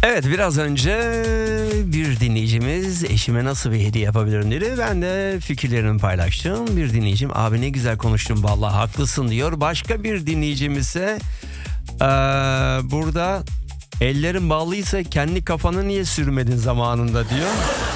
Evet, biraz önce bir dinleyicimiz eşime nasıl bir hediye yapabilirim dedi. Ben de fikirlerimi paylaştım. Bir dinleyicim abi ne güzel konuştun vallahi haklısın diyor. Başka bir dinleyicimiz ise burada ellerin bağlıysa kendi kafanı niye sürmedin zamanında diyor.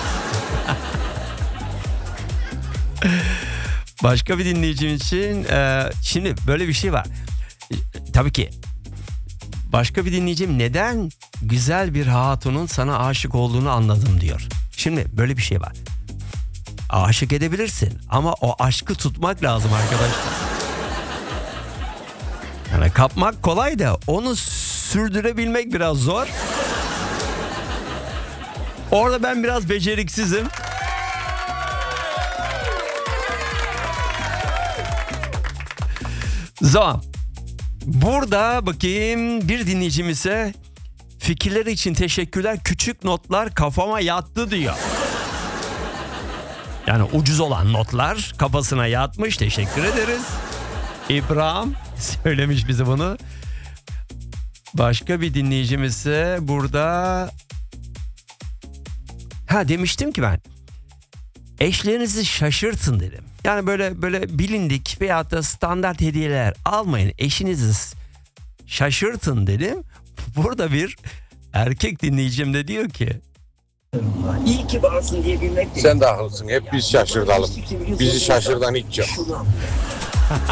Başka bir dinleyicim için şimdi böyle bir şey var. Tabii ki başka bir dinleyicim neden güzel bir hatunun sana aşık olduğunu anladım diyor. Şimdi böyle bir şey var. Aşık edebilirsin ama o aşkı tutmak lazım arkadaşlar. Yani kapmak kolay da onu sürdürebilmek biraz zor. Orada ben biraz beceriksizim. Zaman. Burada bakayım bir dinleyicimize fikirler için teşekkürler. Küçük notlar kafama yattı diyor. Yani ucuz olan notlar kafasına yatmış. Teşekkür ederiz. İbrahim söylemiş bize bunu. Başka bir dinleyicimiz ise burada demiştim ki ben eşlerinizi şaşırtın dedim. Yani böyle bilindik veyahut da standart hediyeler almayın. Eşinizi şaşırtın dedim. Burada bir erkek dinleyicim de diyor ki İyi ki varsın diyebilmek de. Sen de haklısın. Hep biz şaşırtalım. Bizi şaşırtan hiç yok. Şunu